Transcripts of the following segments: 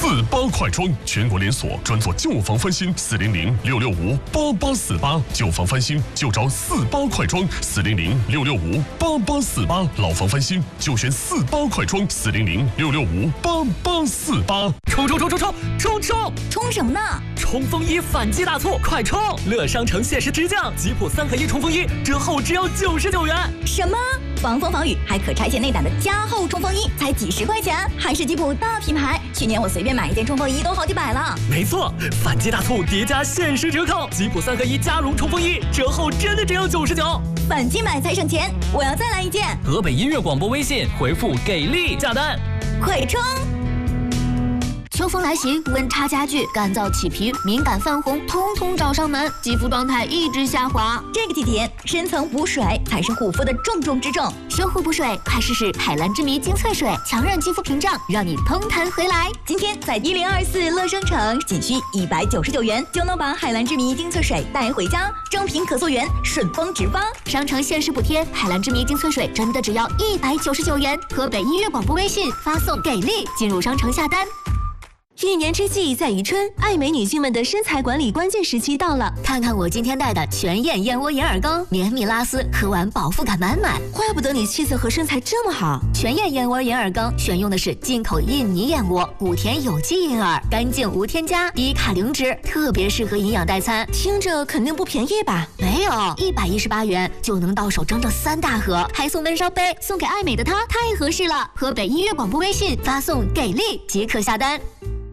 48快装，全国连锁，专做旧房翻新，400-665-8848，旧房翻新就找48快装，400-665-8848，老房翻新就选48快装，400-665-8848。 冲什么呢？ 冲锋衣反击大促，快冲！乐商城限时直降，吉普3合1冲锋衣折后只要99元。 什么？防风防雨还可拆卸内胆的加厚冲锋衣才几十块钱，还是吉普大品牌。去年我随便买一件冲锋衣都好几百了。 没错，反击大促叠加限时折扣，吉普3合1加绒冲锋衣折后真的只要99。 反击买才省钱，我要再来一件。 河北音乐广播微信回复给力下单， 快冲！ 秋风来袭，温差加剧，干燥起皮、敏感泛红，通通找上门，肌肤状态一直下滑。 这个季节，深层补水才是护肤的重中之重。 修护补水，快试试海蓝之谜精粹水，强韧肌肤屏障，让你通弹回来。 今天在1024乐商城，仅需199元就能把海蓝之谜精粹水带回家，正品可溯源，顺丰直发。 商城限时补贴，海蓝之谜精粹水真的只要199元。河北音乐广播微信发送给力，进入商城下单。 一年之计在于春，爱美女性们的身材管理关键时期到了。 看看我今天带的全燕燕窝银耳羹，绵密拉丝，喝完饱腹感满满。 怪不得你气色和身材这么好。 全燕燕窝银耳羹选用的是进口印尼燕窝，谷田有机银耳，干净无添加，低卡零脂，特别适合营养代餐。 听着肯定不便宜吧？ 没有，118元就能到手整整3大盒，还送温烧杯，送给爱美的她太合适了。河北音乐广播微信发送给力即可下单。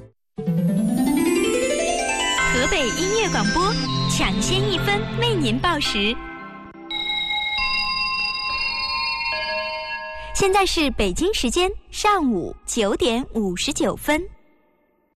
河北音乐广播，抢先1分为您报时。现在是北京时间上午9点59分。